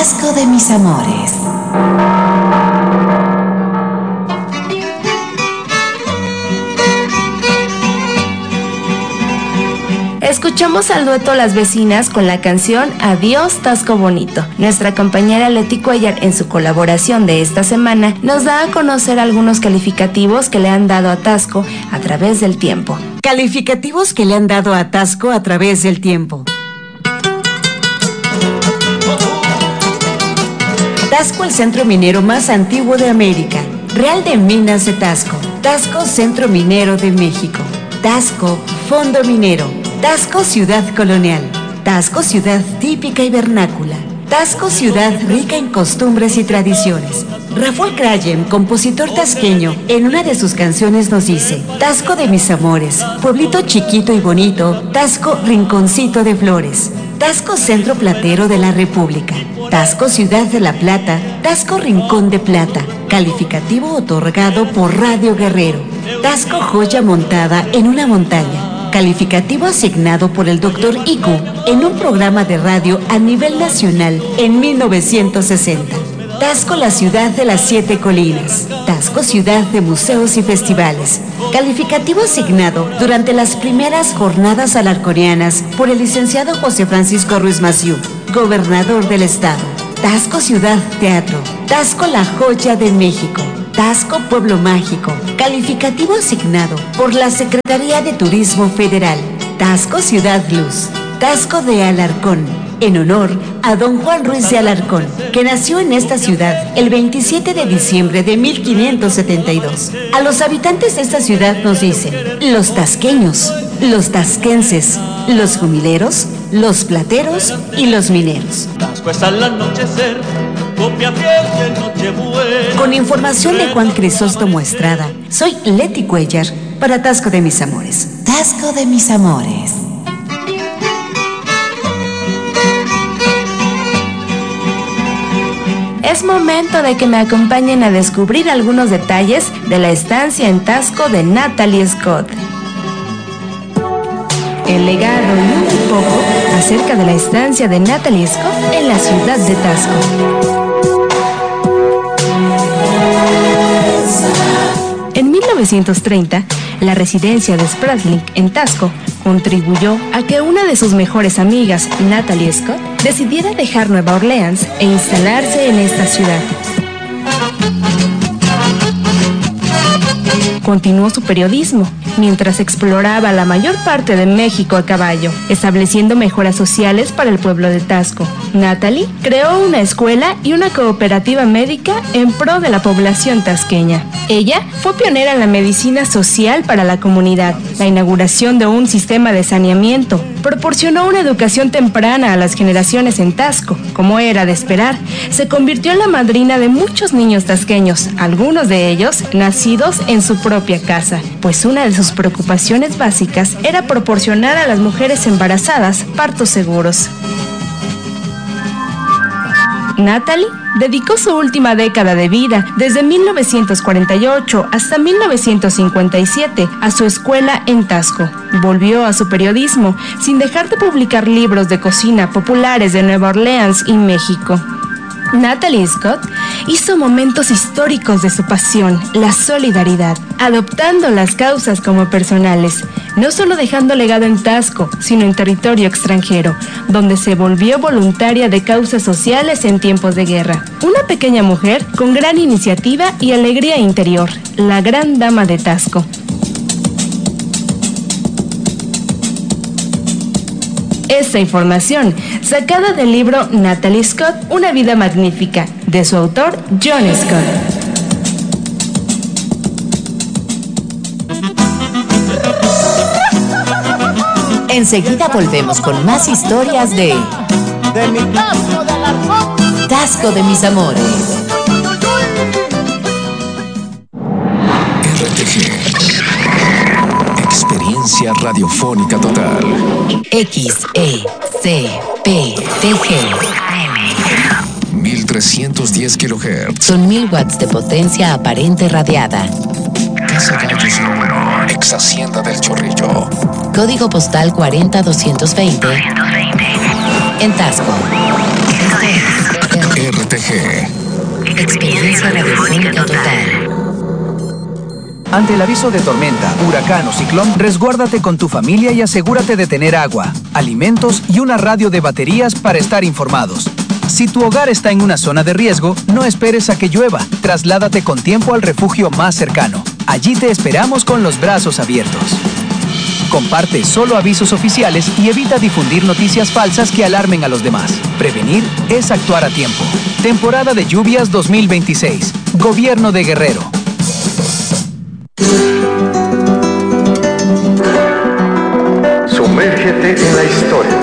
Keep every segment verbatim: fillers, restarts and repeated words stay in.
Tasco de mis amores. Escuchamos al dueto Las Vecinas con la canción Adiós Tasco Bonito. Nuestra compañera Leti Cuellar, en su colaboración de esta semana, nos da a conocer algunos calificativos que le han dado a Tasco a través del tiempo. Calificativos que le han dado a Tasco a través del tiempo. Tasco, el centro minero más antiguo de América. Real de Minas de Tasco. Tasco, centro minero de México. Tasco, fondo minero. Tasco, ciudad colonial. Tasco, ciudad típica y vernácula. Tasco, ciudad rica en costumbres y tradiciones. Rafael Crayem, compositor tasqueño, en una de sus canciones nos dice: Tasco de mis amores, pueblito chiquito y bonito, Tasco, rinconcito de flores. Tasco, centro platero de la República. Tasco, ciudad de La Plata, Tasco, rincón de plata. Calificativo otorgado por Radio Guerrero. Tasco, joya montada en una montaña. Calificativo asignado por el doctor Iku en un programa de radio a nivel nacional en mil novecientos sesenta. Tasco, la ciudad de las siete colinas. Tasco, ciudad de museos y festivales. Calificativo asignado durante las primeras jornadas alarconianas por el licenciado José Francisco Ruiz Massieu, gobernador del estado. Tasco, ciudad teatro. Tasco, la joya de México. Tasco, pueblo mágico. Calificativo asignado por la Secretaría de Turismo Federal. Tasco, ciudad luz. Tasco de Alarcón, en honor a don Juan Ruiz de Alarcón, que nació en esta ciudad el veintisiete de diciembre de mil quinientos setenta y dos. A los habitantes de esta ciudad nos dicen: los tasqueños, los tasquenses, los jumileros, los plateros y los mineros. Tasco es al anochecer, copia fiel de Nochebuena. Con información de Juan Crisóstomo Estrada, soy Leti Cuellar para Tasco de mis amores. Tasco de mis amores. Es momento de que me acompañen a descubrir algunos detalles de la estancia en Tasco de Natalie Scott. El legado y un poco acerca de la estancia de Natalie Scott en la ciudad de Tasco. En mil novecientos treinta, la residencia de Spratling en Tasco contribuyó a que una de sus mejores amigas, Natalie Scott, decidiera dejar Nueva Orleans e instalarse en esta ciudad. Continuó su periodismo mientras exploraba la mayor parte de México a caballo, estableciendo mejoras sociales para el pueblo de Tasco. Natalie creó una escuela y una cooperativa médica en pro de la población tasqueña. Ella fue pionera en la medicina social para la comunidad, la inauguración de un sistema de saneamiento, proporcionó una educación temprana a las generaciones en Tasco. Como era de esperar, se convirtió en la madrina de muchos niños tasqueños, algunos de ellos nacidos en su propia casa, pues una de sus preocupaciones básicas era proporcionar a las mujeres embarazadas partos seguros. Natalie dedicó su última década de vida, desde mil novecientos cuarenta y ocho hasta mil novecientos cincuenta y siete, a su escuela en Tasco. Volvió a su periodismo, sin dejar de publicar libros de cocina populares de Nueva Orleans y México. Natalie Scott hizo momentos históricos de su pasión, la solidaridad, adoptando las causas como personales, no solo dejando legado en Tasco, sino en territorio extranjero, donde se volvió voluntaria de causas sociales en tiempos de guerra. Una pequeña mujer con gran iniciativa y alegría interior, la gran dama de Tasco. Esta información, sacada del libro Natalie Scott, Una vida magnífica, de su autor John Scott. Enseguida volvemos con más historias de De mi Tasco de Alarcón. Tasco de mis amores. R T G. Experiencia radiofónica total. X E C P T G. mil trescientos diez kilohertz. Son mil watts de potencia aparente radiada. Casa Gallos número. Ex Hacienda del Chorrillo. Código postal cuarenta doscientos veinte. En Tasco. radiofónica total. Ante el aviso de tormenta, huracán o ciclón, resguárdate con tu familia y asegúrate de tener agua, alimentos y una radio de baterías para estar informados. Si tu hogar está en una zona de riesgo, no esperes a que llueva. Trasládate con tiempo al refugio más cercano. Allí te esperamos con los brazos abiertos. Comparte solo avisos oficiales y evita difundir noticias falsas que alarmen a los demás. Prevenir es actuar a tiempo. Temporada de lluvias dos mil veintiséis. Gobierno de Guerrero. Sumérgete en la historia.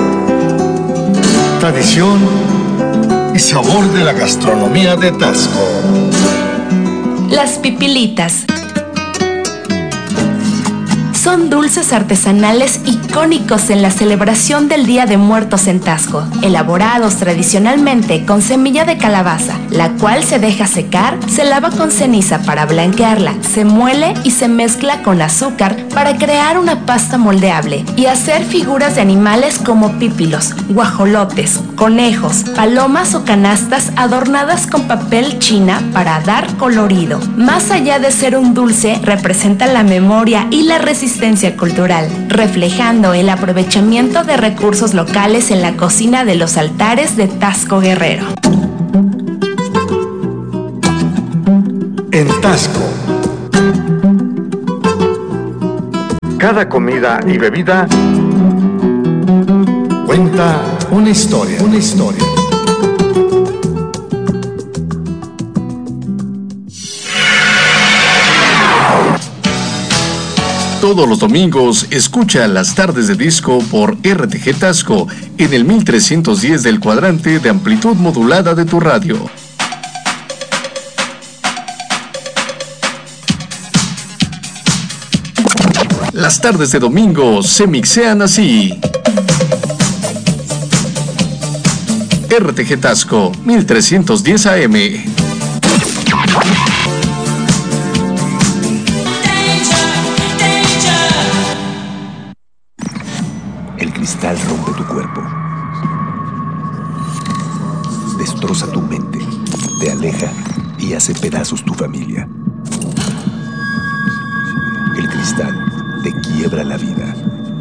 Tradición y sabor de la gastronomía de Taxco. Las pipilitas. Son dulces artesanales icónicos en la celebración del Día de Muertos en Taxco, elaborados tradicionalmente con semilla de calabaza, la cual se deja secar, se lava con ceniza para blanquearla, se muele y se mezcla con azúcar para crear una pasta moldeable y hacer figuras de animales como pípilos, guajolotes, conejos, palomas o canastas adornadas con papel china para dar colorido. Más allá de ser un dulce, representa la memoria y la resistencia cultural, reflejando el aprovechamiento de recursos locales en la cocina de los altares de Taxco Guerrero. En Taxco, cada comida y bebida cuenta una historia, una historia. Todos los domingos escucha las tardes de disco por R T G Taxco en el mil trescientos diez del cuadrante de amplitud modulada de tu radio. Las tardes de domingo se mixean así. R T G Taxco mil trescientos diez A M. El cristal rompe tu cuerpo, destroza tu mente, te aleja y hace pedazos tu familia. El cristal te quiebra la vida.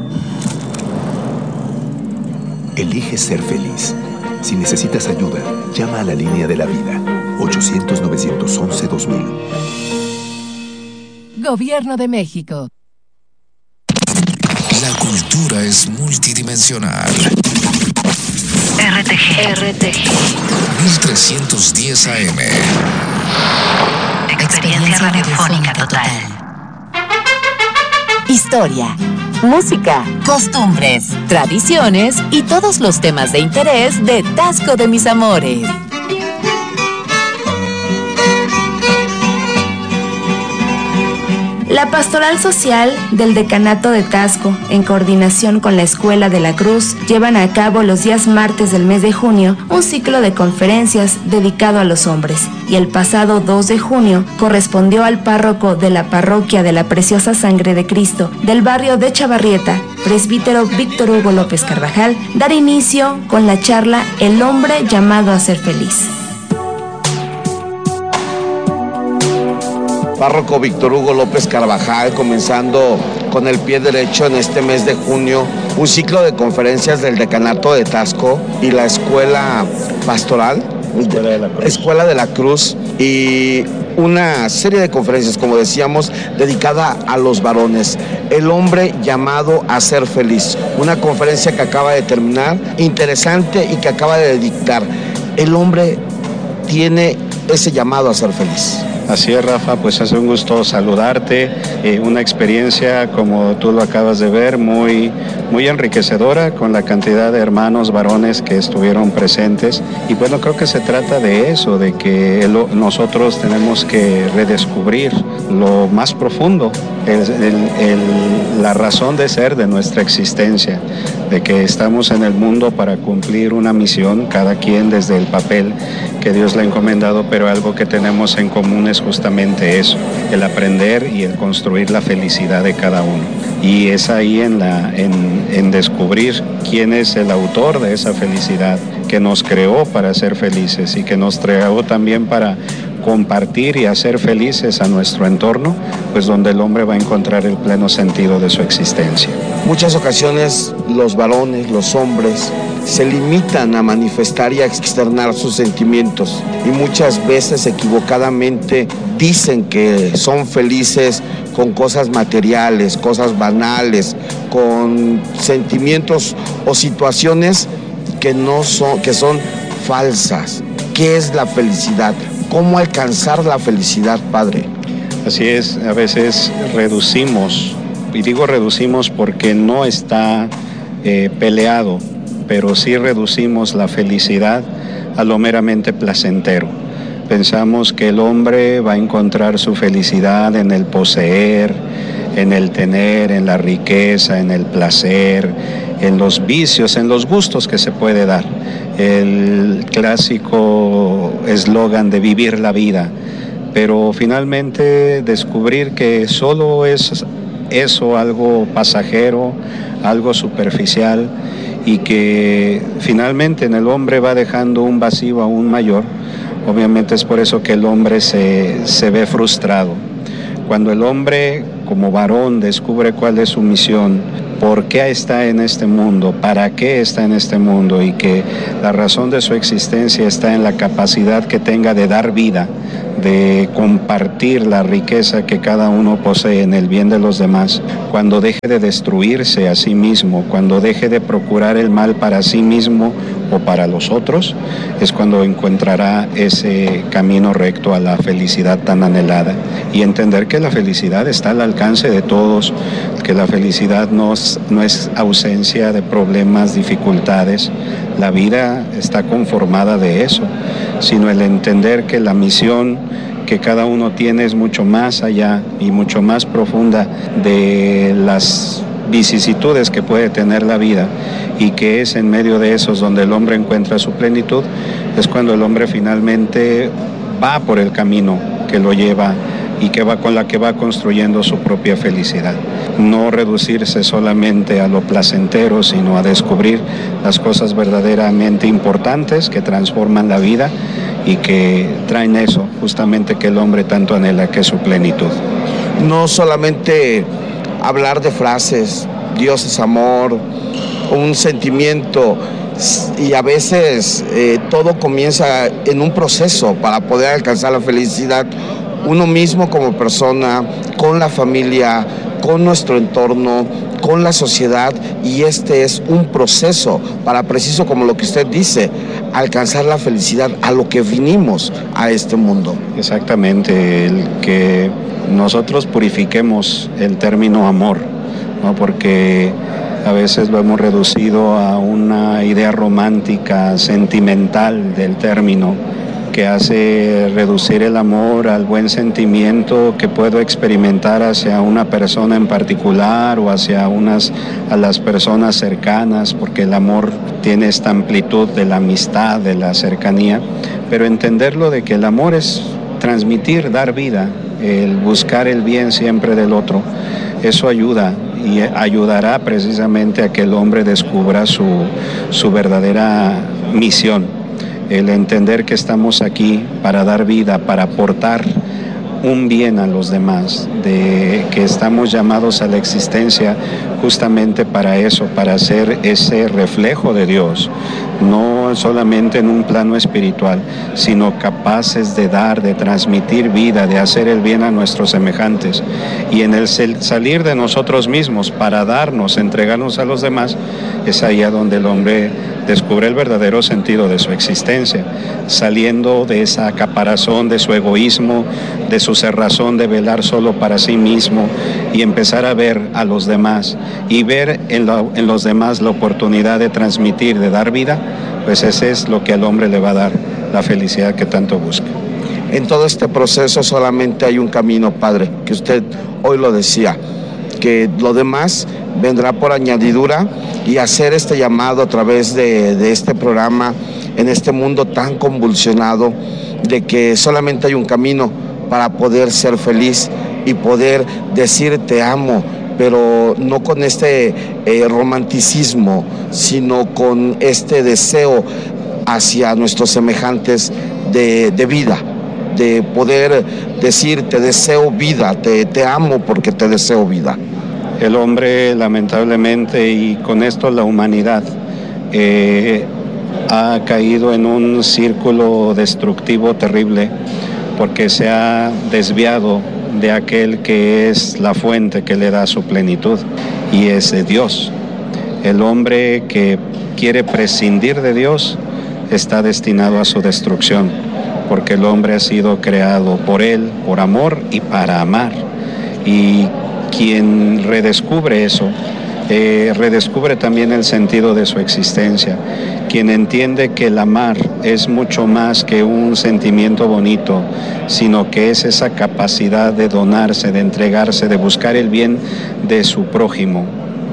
Elige ser feliz. Si necesitas ayuda, llama a la línea de la vida, ochocientos, novecientos once, dos mil. Gobierno de México. La cultura es multidimensional. R T G. R T G. mil trescientos diez A M. Experiencia radiofónica total. Historia, música, costumbres, tradiciones y todos los temas de interés de Taxco de mis amores. La Pastoral Social del Decanato de Taxco, en coordinación con la Escuela de la Cruz, llevan a cabo los días martes del mes de junio un ciclo de conferencias dedicado a los hombres. Y el pasado dos de junio correspondió al párroco de la Parroquia de la Preciosa Sangre de Cristo del barrio de Chavarrieta, presbítero Víctor Hugo López Carvajal, dar inicio con la charla El hombre llamado a ser feliz. Párroco Víctor Hugo López Carvajal, comenzando con el pie derecho en este mes de junio, un ciclo de conferencias del Decanato de Taxco y la Escuela Pastoral, Escuela de la Cruz, Escuela de la Cruz y una serie de conferencias, como decíamos, dedicada a los varones. El hombre llamado a ser feliz. Una conferencia que acaba de terminar, interesante y que acaba de dictar. El hombre tiene ese llamado a ser feliz. Así es, Rafa, pues es un gusto saludarte, eh, una experiencia, como tú lo acabas de ver, muy, muy enriquecedora con la cantidad de hermanos varones que estuvieron presentes. Y bueno, creo que se trata de eso, de que el, nosotros tenemos que redescubrir lo más profundo, el, el, el, la razón de ser de nuestra existencia, de que estamos en el mundo para cumplir una misión, cada quien desde el papel que Dios le ha encomendado, pero algo que tenemos en común es justamente eso, el aprender y el construir la felicidad de cada uno. Y es ahí en, la, en, en descubrir quién es el autor de esa felicidad, que nos creó para ser felices y que nos creó también para compartir y hacer felices a nuestro entorno, pues donde el hombre va a encontrar el pleno sentido de su existencia. Muchas ocasiones los varones, los hombres, se limitan a manifestar y a externar sus sentimientos y muchas veces equivocadamente dicen que son felices con cosas materiales, cosas banales, con sentimientos o situaciones que no son, que son falsas. ¿Qué es la felicidad? ¿Cómo alcanzar la felicidad, Padre? Así es, a veces reducimos, y digo reducimos porque no está eh, peleado, pero sí reducimos la felicidad a lo meramente placentero. Pensamos que el hombre va a encontrar su felicidad en el poseer, en el tener, en la riqueza, en el placer, en los vicios, en los gustos que se puede dar. El clásico eslogan de vivir la vida, pero finalmente descubrir que solo es eso, algo pasajero, algo superficial, y que finalmente en el hombre va dejando un vacío aún mayor. Obviamente es por eso que el hombre se, se ve frustrado. Cuando el hombre como varón descubre cuál es su misión, por qué está en este mundo, para qué está en este mundo, y que la razón de su existencia está en la capacidad que tenga de dar vida, de compartir la riqueza que cada uno posee en el bien de los demás, cuando deje de destruirse a sí mismo, cuando deje de procurar el mal para sí mismo o para los otros, es cuando encontrará ese camino recto a la felicidad tan anhelada, y entender que la felicidad está al alcance de todos, que la felicidad no es, no es ausencia de problemas, dificultades. La vida está conformada de eso, sino el entender que la misión que cada uno tiene es mucho más allá y mucho más profunda de las vicisitudes que puede tener la vida, y que es en medio de esos donde el hombre encuentra su plenitud. Es cuando el hombre finalmente va por el camino que lo lleva y que va con la que va construyendo su propia felicidad. No reducirse solamente a lo placentero, sino a descubrir las cosas verdaderamente importantes que transforman la vida y que traen eso, justamente, que el hombre tanto anhela, que es su plenitud. No solamente hablar de frases, Dios es amor, un sentimiento, y a veces eh, todo comienza en un proceso para poder alcanzar la felicidad. Uno mismo como persona, con la familia, con nuestro entorno, con la sociedad, y este es un proceso para, preciso como lo que usted dice, alcanzar la felicidad, a lo que vinimos a este mundo. Exactamente, el que nosotros purifiquemos el término amor, ¿no? Porque a veces lo hemos reducido a una idea romántica, sentimental del término, que hace reducir el amor al buen sentimiento que puedo experimentar hacia una persona en particular o hacia unas, a las personas cercanas, porque el amor tiene esta amplitud de la amistad, de la cercanía, pero entenderlo de que el amor es transmitir, dar vida, el buscar el bien siempre del otro. Eso ayuda y ayudará precisamente a que el hombre descubra su, su verdadera misión. El entender que estamos aquí para dar vida, para aportar un bien a los demás, de que estamos llamados a la existencia justamente para eso, para ser ese reflejo de Dios, no solamente en un plano espiritual, sino capaces de dar, de transmitir vida, de hacer el bien a nuestros semejantes, y en el salir de nosotros mismos para darnos, entregarnos a los demás, es ahí a donde el hombre descubre el verdadero sentido de su existencia, saliendo de esa caparazón, de su egoísmo, de su cerrazón de velar solo para sí mismo, y empezar a ver a los demás y ver en, la, en los demás la oportunidad de transmitir, de dar vida. Pues ese es lo que al hombre le va a dar la felicidad que tanto busca. En todo este proceso solamente hay un camino, Padre, que usted hoy lo decía, que lo demás vendrá por añadidura, y hacer este llamado a través de, de este programa en este mundo tan convulsionado, de que solamente hay un camino para poder ser feliz y poder decir te amo, pero no con este eh, romanticismo, sino con este deseo hacia nuestros semejantes de, de vida, de poder decir te deseo vida, te, te amo porque te deseo vida. El hombre, lamentablemente, y con esto la humanidad, eh, ha caído en un círculo destructivo terrible porque se ha desviado de aquel que es la fuente que le da su plenitud, y es de Dios. El hombre que quiere prescindir de Dios está destinado a su destrucción, porque el hombre ha sido creado por Él, por amor y para amar. Y quien redescubre eso, eh, redescubre también el sentido de su existencia. Quien entiende que el amar es mucho más que un sentimiento bonito, sino que es esa capacidad de donarse, de entregarse, de buscar el bien de su prójimo.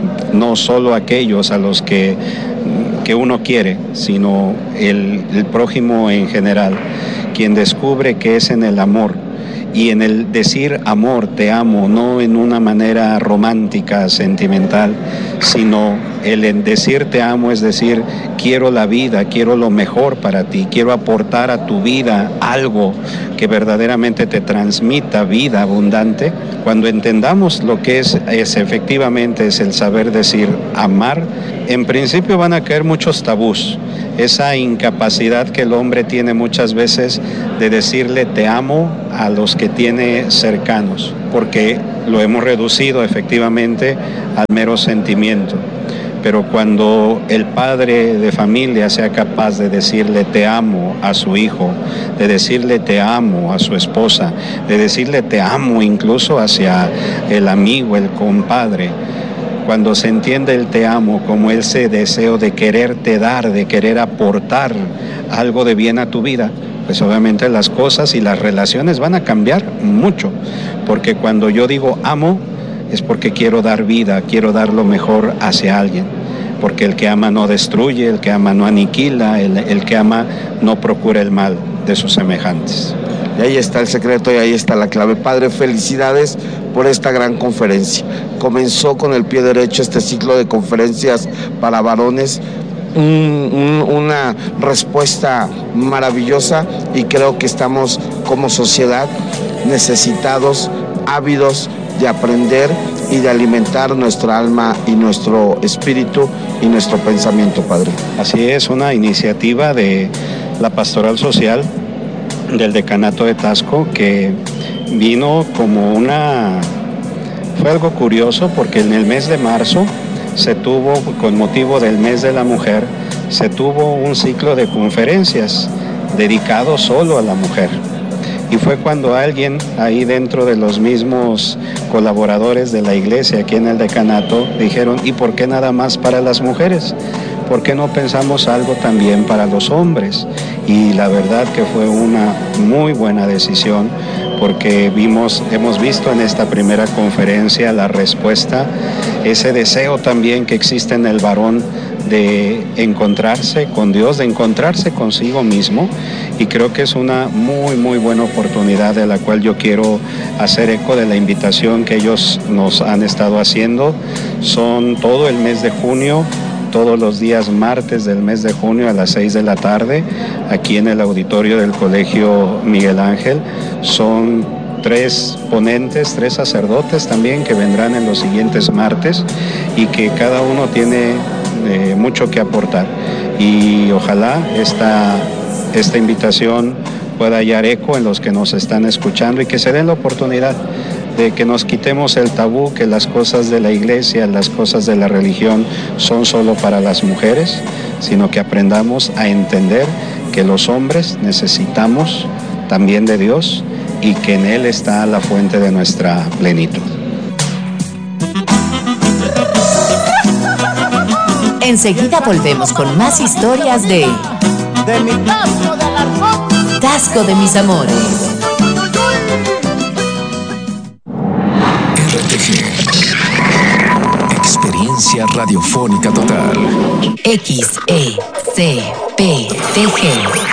No solo aquellos a los que, que uno quiere, sino el, el prójimo en general. Quien descubre que es en el amor, y en el decir amor, te amo, no en una manera romántica, sentimental, sino el en decir te amo es decir, quiero la vida, quiero lo mejor para ti, quiero aportar a tu vida algo que verdaderamente te transmita vida abundante. Cuando entendamos lo que es, es efectivamente es el saber decir amar, en principio van a caer muchos tabús, esa incapacidad que el hombre tiene muchas veces de decirle te amo a los que tiene cercanos, porque lo hemos reducido efectivamente al mero sentimiento. Pero cuando el padre de familia sea capaz de decirle te amo a su hijo, de decirle te amo a su esposa, de decirle te amo incluso hacia el amigo, el compadre, cuando se entiende el te amo como ese deseo de quererte dar, de querer aportar algo de bien a tu vida, pues obviamente las cosas y las relaciones van a cambiar mucho, porque cuando yo digo amo, es porque quiero dar vida, quiero dar lo mejor hacia alguien, porque el que ama no destruye, el que ama no aniquila, el, el que ama no procura el mal de sus semejantes. Y ahí está el secreto y ahí está la clave. Padre, felicidades por esta gran conferencia. Comenzó con el pie derecho este ciclo de conferencias para varones, un, un, una respuesta maravillosa, y creo que estamos como sociedad necesitados, ávidos de aprender y de alimentar nuestra alma y nuestro espíritu y nuestro pensamiento, Padre. Así es, una iniciativa de la Pastoral Social del Decanato de Taxco que vino como una... Fue algo curioso porque en el mes de marzo se tuvo, con motivo del mes de la mujer, se tuvo un ciclo de conferencias dedicado solo a la mujer. Y fue cuando alguien ahí dentro de los mismos colaboradores de la iglesia aquí en el decanato dijeron, ¿y por qué nada más para las mujeres? ¿Por qué no pensamos algo también para los hombres? Y la verdad que fue una muy buena decisión, porque vimos, hemos visto en esta primera conferencia la respuesta, ese deseo también que existe en el varón de encontrarse con Dios, de encontrarse consigo mismo, y creo que es una muy muy buena oportunidad de la cual yo quiero hacer eco de la invitación que ellos nos han estado haciendo. Son todo el mes de junio, todos los días martes del mes de junio a las seis de la tarde, aquí en el auditorio del Colegio Miguel Ángel. Son tres ponentes, tres sacerdotes también que vendrán en los siguientes martes y que cada uno tiene eh, mucho que aportar. Y ojalá esta, esta invitación pueda hallar eco en los que nos están escuchando y que se den la oportunidad de que nos quitemos el tabú que las cosas de la iglesia, las cosas de la religión son solo para las mujeres, sino que aprendamos a entender que los hombres necesitamos también de Dios y que en Él está la fuente de nuestra plenitud. Enseguida volvemos con más historias de, de mi Taxco de Alarcón, Taxco de mis amores. R T G. Experiencia radiofónica total. X E C P T G.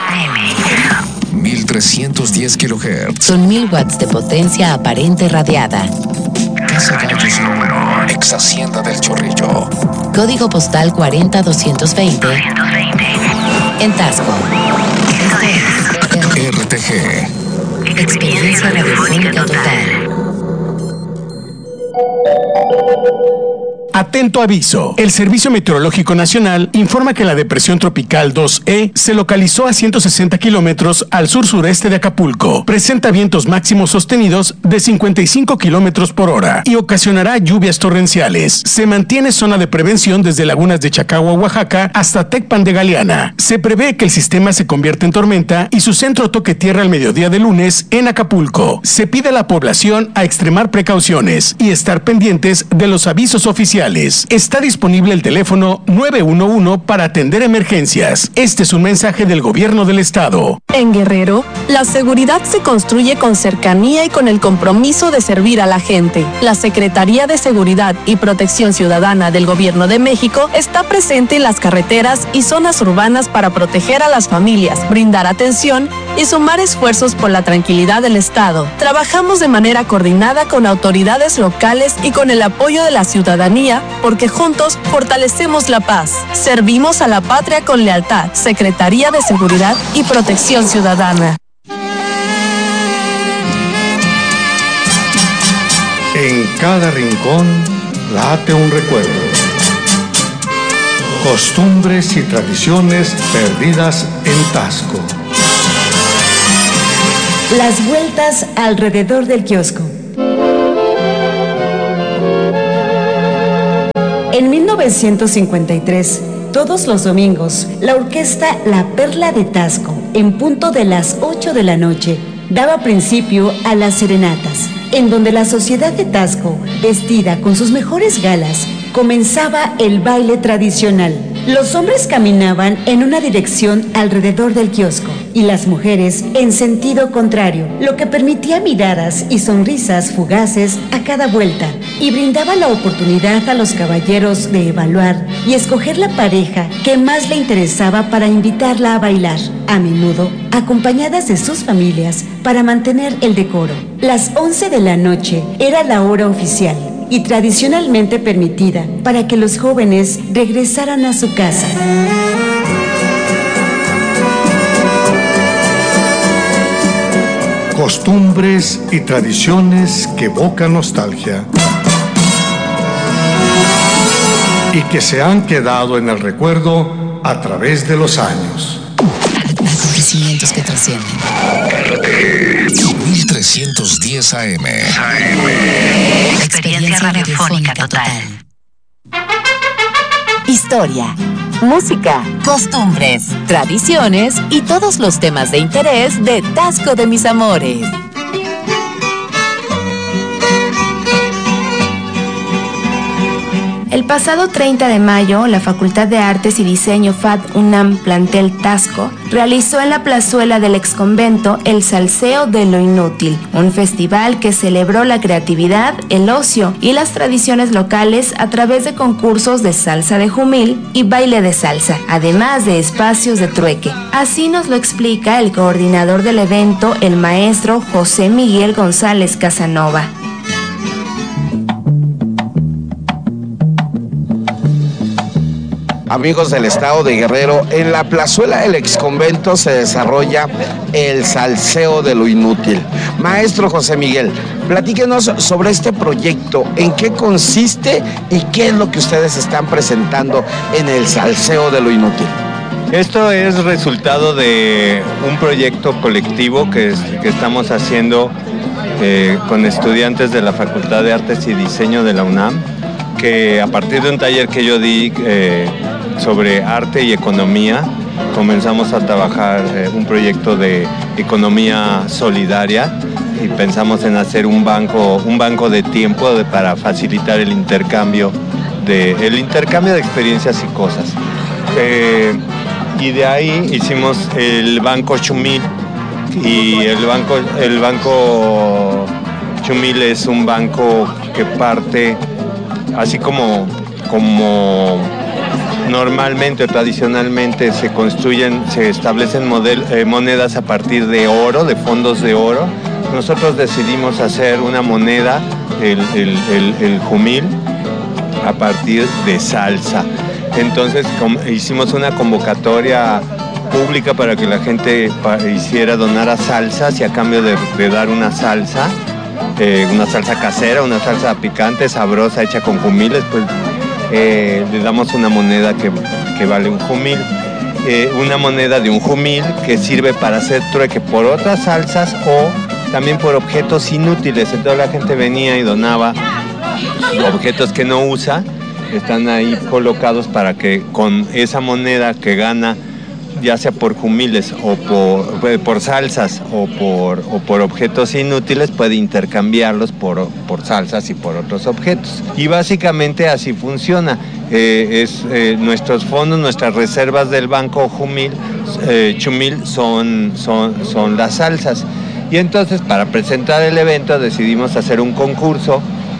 mil trescientos diez kilohertz. Son mil watts de potencia aparente radiada. Casa Gallos número. Ex Hacienda del Chorrillo. Código postal cuarenta doscientos veinte. En Taxco. R T G. Exigencia radiofónica total. Atento aviso. El Servicio Meteorológico Nacional informa que la depresión tropical dos E se localizó a ciento sesenta kilómetros al sur-sureste de Acapulco. Presenta vientos máximos sostenidos de cincuenta y cinco kilómetros por hora y ocasionará lluvias torrenciales. Se mantiene zona de prevención desde lagunas de Chacagua, Oaxaca, hasta Tecpan de Galeana. Se prevé que el sistema se convierta en tormenta y su centro toque tierra al mediodía de lunes en Acapulco. Se pide a la población a extremar precauciones y estar pendientes de los avisos oficiales. Está disponible el teléfono nueve uno uno para atender emergencias. Este es un mensaje del gobierno del estado. En Guerrero, la seguridad se construye con cercanía y con el compromiso de servir a la gente. La Secretaría de Seguridad y Protección Ciudadana del Gobierno de México está presente en las carreteras y zonas urbanas para proteger a las familias, brindar atención y sumar esfuerzos por la tranquilidad del estado. Trabajamos de manera coordinada con autoridades locales y con el apoyo de la ciudadanía, porque juntos fortalecemos la paz. Servimos a la patria con lealtad. Secretaría de Seguridad y Protección Ciudadana. En cada rincón late un recuerdo. Costumbres y tradiciones perdidas en Taxco. Las vueltas alrededor del kiosco. En mil novecientos cincuenta y tres, todos los domingos, la orquesta La Perla de Taxco, en punto de las ocho de la noche, daba principio a las serenatas, en donde la sociedad de Taxco, vestida con sus mejores galas, comenzaba el baile tradicional. Los hombres caminaban en una dirección alrededor del kiosco y las mujeres en sentido contrario, lo que permitía miradas y sonrisas fugaces a cada vuelta y brindaba la oportunidad a los caballeros de evaluar y escoger la pareja que más le interesaba para invitarla a bailar, a menudo acompañadas de sus familias para mantener el decoro. Las once de la noche era la hora oficial y tradicionalmente permitida para que los jóvenes regresaran a su casa. Costumbres y tradiciones que evocan nostalgia y que se han quedado en el recuerdo a través de los años. Acontecimientos que trascienden. mil trescientos diez A M. Experiencia radiofónica total. Historia, música, costumbres, tradiciones y todos los temas de interés de Taxco de mis amores. El pasado treinta de mayo, la Facultad de Artes y Diseño F A D UNAM Plantel Taxco realizó en la plazuela del exconvento el Salseo de lo Inútil, un festival que celebró la creatividad, el ocio y las tradiciones locales a través de concursos de salsa de jumil y baile de salsa, además de espacios de trueque. Así nos lo explica el coordinador del evento, el maestro José Miguel González Casanova. Amigos del estado de Guerrero, en la plazuela del exconvento se desarrolla el Salseo de lo Inútil. Maestro José Miguel, platíquenos sobre este proyecto, en qué consiste y qué es lo que ustedes están presentando en el Salseo de lo Inútil. Esto es resultado de un proyecto colectivo que, es, que estamos haciendo eh, con estudiantes de la Facultad de Artes y Diseño de la UNAM, que a partir de un taller que yo di eh, sobre arte y economía, comenzamos a trabajar eh, un proyecto de economía solidaria y pensamos en hacer un banco, un banco de tiempo de, para facilitar el intercambio de, el intercambio de experiencias y cosas. Eh, y de ahí hicimos el Banco Chumil, y el banco, el banco Chumil es un banco que parte, así como, como normalmente o tradicionalmente se construyen, se establecen model, eh, monedas a partir de oro, de fondos de oro. Nosotros decidimos hacer una moneda, el, el, el, el jumil, a partir de salsa. Entonces hicimos una convocatoria pública para que la gente hiciera, donara salsas y a cambio de, de dar una salsa, eh, una salsa casera, una salsa picante, sabrosa, hecha con jumiles, pues eh, le damos una moneda que, que vale un jumil. Eh, una moneda de un jumil que sirve para hacer trueque por otras salsas o también por objetos inútiles. Entonces la gente venía y donaba objetos que no usa, están ahí colocados para que con esa moneda que gana, ya sea por jumiles o por, por salsas o por, o por objetos inútiles, puede intercambiarlos por, por salsas y por otros objetos. Y básicamente así funciona. Eh, es, eh, nuestros fondos, nuestras reservas del Banco Jumil, eh, Chumil son, son, son las salsas. Y entonces para presentar el evento decidimos hacer un concurso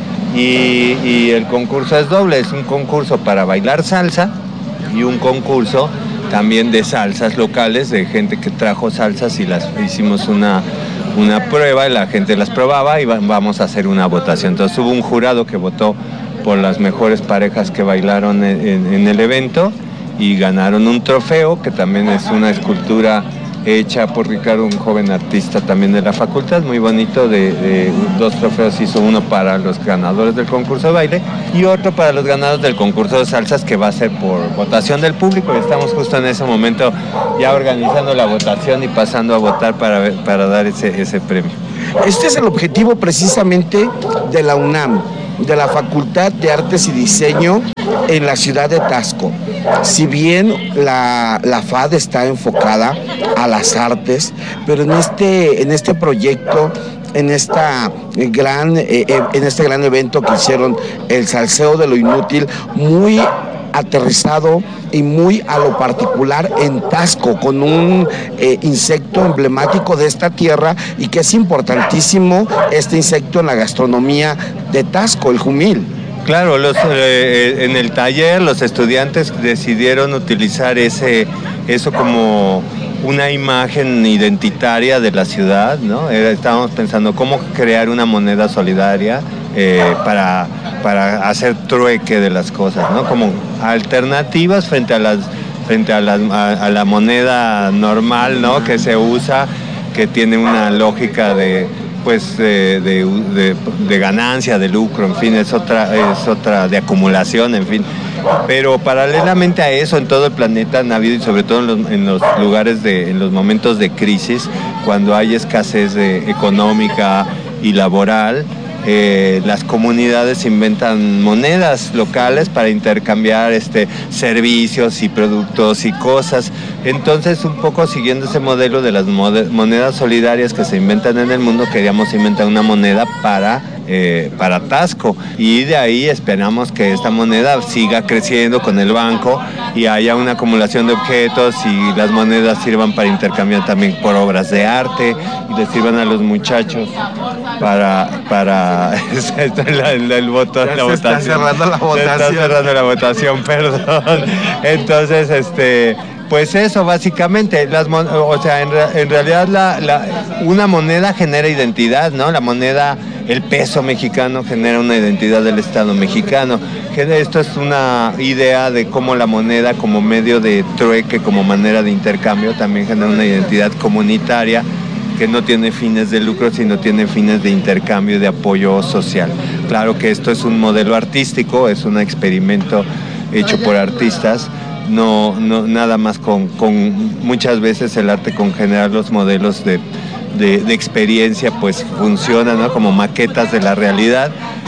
y, y el concurso es doble, es un concurso para bailar salsa y un concurso también de salsas locales, de gente que trajo salsas y las hicimos una, una prueba y la gente las probaba y va, vamos a hacer una votación. Entonces hubo un jurado que votó por las mejores parejas que bailaron en, en, en el evento y ganaron un trofeo que también es una escultura hecha por Ricardo, un joven artista también de la facultad, muy bonito, de, de dos trofeos hizo, uno para los ganadores del concurso de baile y otro para los ganadores del concurso de salsas, que va a ser por votación del público, y estamos justo en ese momento ya organizando la votación y pasando a votar para, para dar ese, ese premio. Este es el objetivo precisamente de la UNAM, de la Facultad de Artes y Diseño en la ciudad de Taxco. Si bien la, la F A D está enfocada a las artes, pero en este, en este proyecto, en, esta gran, eh, en este gran evento que hicieron, el Salseo de lo Inútil, muy aterrizado y muy a lo particular en Taxco, con un eh, insecto emblemático de esta tierra y que es importantísimo este insecto en la gastronomía de Taxco, el jumil. Claro, los, eh, en el taller los estudiantes decidieron utilizar ese, eso como una imagen identitaria de la ciudad, ¿no? Era, estábamos pensando cómo crear una moneda solidaria eh, para, para hacer trueque de las cosas, ¿no? Como alternativas frente a las frente a, las, a, a la moneda normal, ¿no? Que se usa, que tiene una lógica de pues de, de, de, de ganancia, de lucro, en fin, es otra, es otra de acumulación, en fin. Pero paralelamente a eso, en todo el planeta han habido, y sobre todo en los, en los lugares, de, en los momentos de crisis, cuando hay escasez de, económica y laboral, Eh, las comunidades inventan monedas locales para intercambiar este, servicios y productos y cosas. Entonces, un poco siguiendo ese modelo de las monedas solidarias que se inventan en el mundo, queríamos inventar una moneda para, eh, para Taxco. Y de ahí esperamos que esta moneda siga creciendo con el banco y haya una acumulación de objetos y las monedas sirvan para intercambiar también por obras de arte y les sirvan a los muchachos para... para el, el, el voto, ya la se votación. Está cerrando la votación. Se está cerrando la votación, perdón. Entonces, este, pues eso, básicamente, las, o sea, en, en realidad la, la, una moneda genera identidad, ¿no? La moneda, el peso mexicano genera una identidad del Estado mexicano. Esto es una idea de cómo la moneda como medio de trueque, como manera de intercambio, también genera una identidad comunitaria que no tiene fines de lucro, sino tiene fines de intercambio y de apoyo social. Claro que esto es un modelo artístico, es un experimento hecho por artistas, no, no nada más con, con muchas veces el arte con generar los modelos de, de, de experiencia pues funciona, ¿no? Como maquetas de la realidad.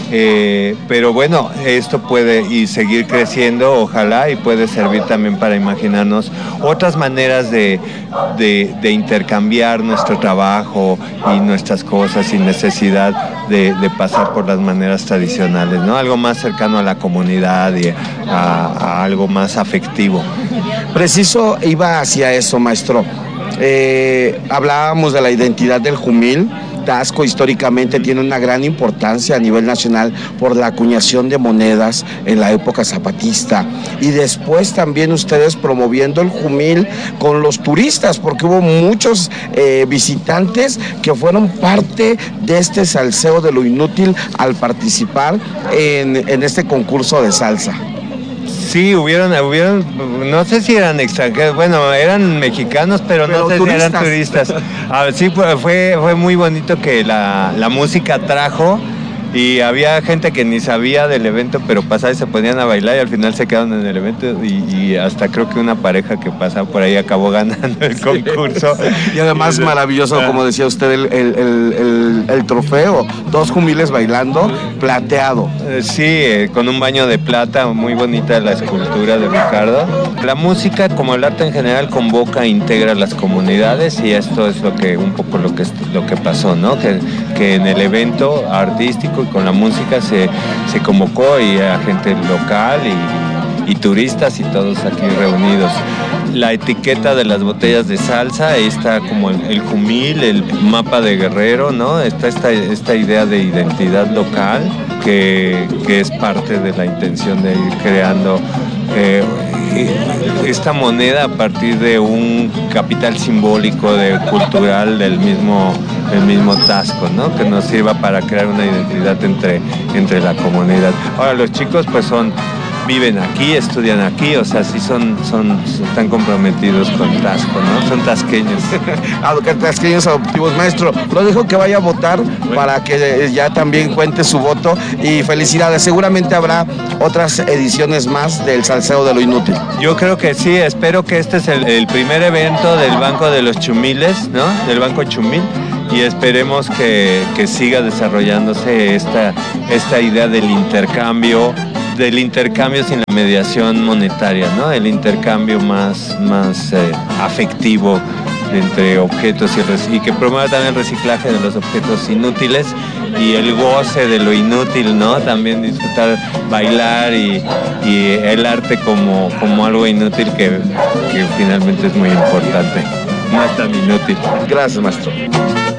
Eh, pero bueno, esto puede y seguir creciendo, ojalá, y puede servir también para imaginarnos otras maneras de, de, de intercambiar nuestro trabajo y nuestras cosas sin necesidad de, de pasar por las maneras tradicionales, ¿no? Algo más cercano a la comunidad y a, a algo más afectivo. Preciso iba hacia eso, maestro. Eh, hablábamos de la identidad del jumil. Taxco históricamente tiene una gran importancia a nivel nacional por la acuñación de monedas en la época zapatista, y después también ustedes promoviendo el jumil con los turistas, porque hubo muchos eh, visitantes que fueron parte de este salseo de lo inútil al participar en, en este concurso de salsa. Sí, hubieron, hubieron, no sé si eran extranjeros, bueno, eran mexicanos, pero, pero no sé turistas. si eran turistas. Ah, sí, fue, fue muy bonito que la, la música trajo. Y había gente que ni sabía del evento, pero pasaba y se ponían a bailar y al final se quedaron en el evento y, y hasta creo que una pareja que pasaba por ahí acabó ganando el concurso. Y además maravilloso, como decía usted, el, el, el, el, el trofeo, dos jumiles bailando, plateado. Sí, eh, con un baño de plata, muy bonita la escultura de Ricardo. La música, como el arte en general, convoca e integra a las comunidades y esto es lo que un poco lo que, lo que pasó, ¿no? Que, que en el evento artístico y con la música se, se convocó y a gente local y, y turistas y todos aquí reunidos. La etiqueta de las botellas de salsa, está como el, el jumil, el mapa de Guerrero, ¿no? Está esta, esta idea de identidad local que, que es parte de la intención de ir creando eh, esta moneda a partir de un capital simbólico, de, cultural del mismo, del mismo Taxco, ¿no? Que nos sirva para crear una identidad entre, entre la comunidad. Ahora los chicos pues son viven aquí, estudian aquí, o sea, sí son, son, están comprometidos con Taxco, ¿no? Son tasqueños. Tasqueños adoptivos, maestro. Lo dijo que vaya a votar bueno. para que ya también cuente su voto y felicidades. Seguramente habrá otras ediciones más del Salseo de lo Inútil. Yo creo que sí, espero que este es el, el primer evento del Banco de los Chumiles, ¿no? Del Banco Chumil. Y esperemos que, que siga desarrollándose esta, esta idea del intercambio, del intercambio sin la mediación monetaria, ¿no? El intercambio más, más eh, afectivo entre objetos y, y que promueva también el reciclaje de los objetos inútiles y el goce de lo inútil, ¿no? También disfrutar, bailar y, y el arte como, como algo inútil que, que finalmente es muy importante. No es tan inútil. Gracias, maestro.